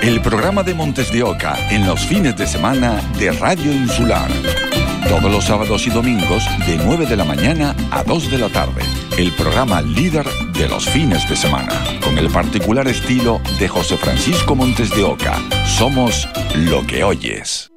el programa de Montes de Oca en los fines de semana de Radio Insular. Todos los sábados y domingos de 9 de la mañana a 2 de la tarde. El programa líder de los fines de semana. Con el particular estilo de José Francisco Montes de Oca. Somos lo que oyes.